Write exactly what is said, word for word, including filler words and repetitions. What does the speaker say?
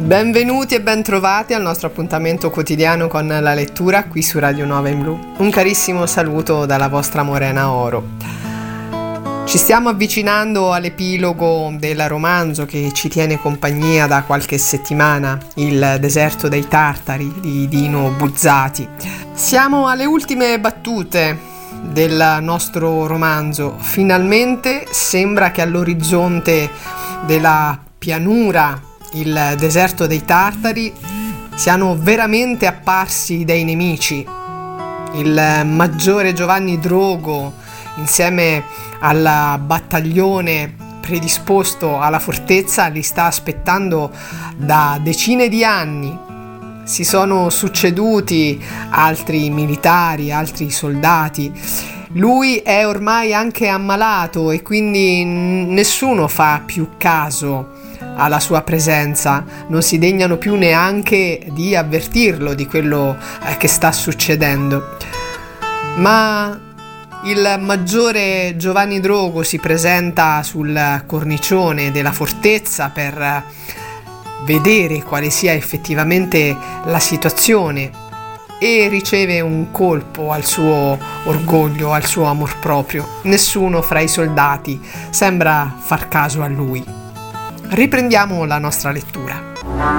Benvenuti e bentrovati al nostro appuntamento quotidiano con la lettura qui su Radio Nuova in Blu. Un carissimo saluto dalla vostra Morena Oro. Ci stiamo avvicinando all'epilogo del romanzo che ci tiene compagnia da qualche settimana, Il deserto dei Tartari di Dino Buzzati. Siamo alle ultime battute del nostro romanzo. Finalmente sembra che all'orizzonte della pianura, il deserto dei Tartari, siano veramente apparsi dei nemici. Il maggiore Giovanni Drogo, insieme al battaglione predisposto alla fortezza, li sta aspettando da decine di anni. Si sono succeduti altri militari, altri soldati. Lui è ormai anche ammalato e quindi nessuno fa più caso alla sua presenza, non si degnano più neanche di avvertirlo di quello eh, che sta succedendo. Ma il maggiore Giovanni Drogo si presenta sul cornicione della fortezza per vedere quale sia effettivamente la situazione e riceve un colpo al suo orgoglio, al suo amor proprio. Nessuno fra i soldati sembra far caso a lui. Riprendiamo la nostra lettura.